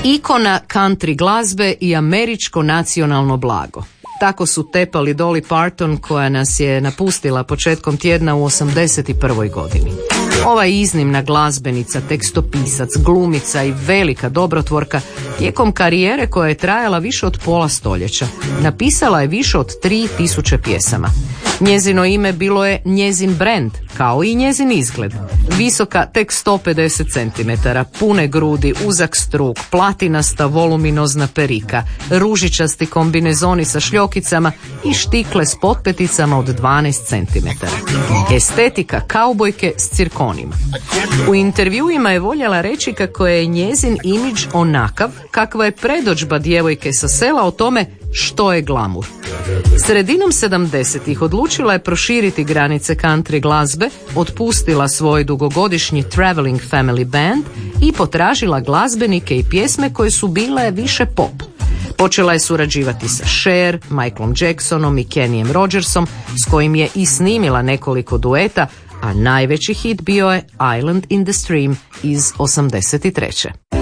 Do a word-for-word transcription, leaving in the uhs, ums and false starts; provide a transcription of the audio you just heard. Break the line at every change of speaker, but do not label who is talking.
Ikona country glazbe i američko nacionalno blago. Tako su tepali Dolly Parton, koja nas je napustila početkom tjedna u osamdeset prvoj godini. Ova iznimna glazbenica, tekstopisac, glumica i velika dobrotvorka tijekom karijere koja je trajala više od pola stoljeća napisala je više od tri tisuće pjesama. Njezino ime bilo je njezin brend, kao i njezin izgled. Visoka tek sto pedeset centimetara, pune grudi, uzak struk, platinasta voluminozna perika, ružičasti kombinezoni sa šljokicama i štikle s potpeticama od dvanaest centimetara. Estetika kaubojke s cirkonima. U intervjuima je voljela reći kako je njezin imidž onakav kakva je predodžba djevojke sa sela o tome što je glamur. Sredinom sedamdesetih odlučila je proširiti granice country glazbe, otpustila svoj dugogodišnji Traveling Family Band i potražila glazbenike i pjesme koje su bile više pop. Počela je surađivati sa Cher, Michaelom Jacksonom i Kennyem Rogersom, s kojim je i snimila nekoliko dueta, a najveći hit bio je Island in the Stream iz osamdeset treće.